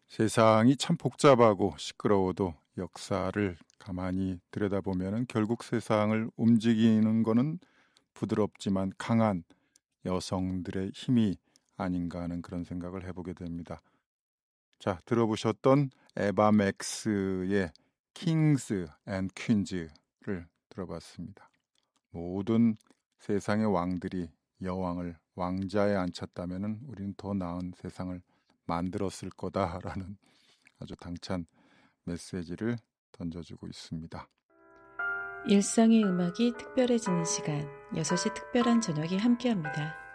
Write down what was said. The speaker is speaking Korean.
세상이 참 복잡하고 시끄러워도 역사를 가만히 들여다보면 결국 세상을 움직이는 거는 부드럽지만 강한 여성들의 힘이 아닌가 하는 그런 생각을 해보게 됩니다. 자, 들어보셨던 에바 맥스의 킹스 앤 퀸즈를 들어봤습니다. 모든 세상의 왕들이 여왕을 왕자에 앉혔다면 우리는 더 나은 세상을 만들었을 거다라는 아주 당찬 메시지를 던져주고 있습니다. 일상의 음악이 특별해지는 시간, 6시 특별한 저녁이 함께합니다.